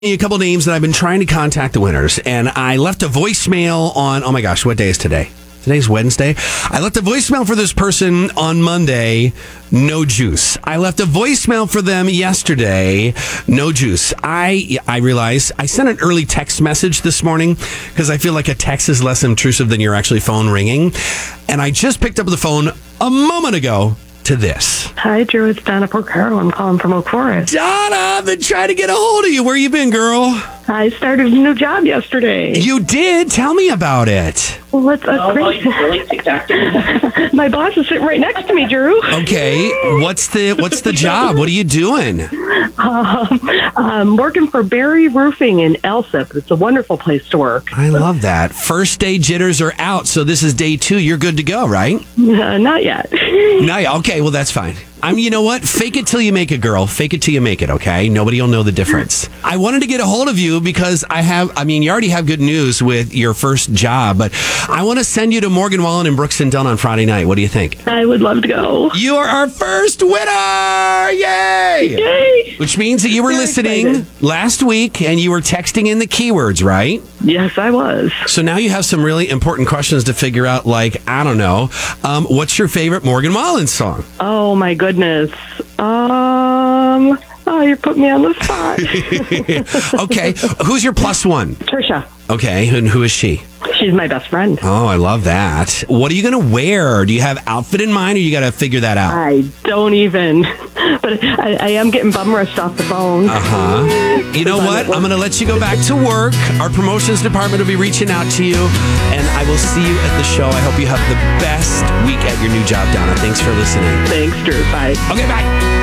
A couple names that I've been trying to contact the winners, and I left a voicemail on, oh my gosh, what day is today? Today's Wednesday. I left a voicemail for this person on Monday, no juice. I left a voicemail for them yesterday, no juice. I realized I sent an early text message this morning because I feel like a text is less intrusive than your actually phone ringing. And I just picked up the phone a moment ago to this. Hi, Drew. It's Donna Porcaro. I'm calling from Oak Forest. Donna, I've been trying to get a hold of you. Where you been, girl? I started a new job yesterday. You did? Tell me about it. Well, it's great. My boss is sitting right next to me, Drew. Okay. What's the job? What are you doing? I'm working for Barry Roofing in Elsip. It's a wonderful place to work. I love that. First day jitters are out, so this is day 2. You're good to go, right? Not yet. Not yet. Okay, well, that's fine. You know what? Fake it till you make it, girl. Fake it till you make it, okay? Nobody will know the difference. I wanted to get a hold of you because you already have good news with your first job, but I want to send you to Morgan Wallen and Brooks and Dunn on Friday night. What do you think? I would love to go. You are our first winner! Yay! Yay! Which means that you were listening last week and you were texting in the keywords, right? Yes, I was. So now you have some really important questions to figure out, like, I don't know, what's your favorite Morgan Wallen song? Oh, my goodness. You put me on the spot. Okay. Who's your plus one? Trisha. Okay. And who is she? She's my best friend. Oh, I love that. What are you going to wear? Do you have outfit in mind, or you got to figure that out? I don't even. But I am getting bum rushed off the phone. Uh-huh. You know what? I'm going to let you go back to work. Our promotions department will be reaching out to you, and I will see you at the show. I hope you have the best week at your new job, Donna. Thanks for listening. Thanks, Drew. Bye. Okay, bye.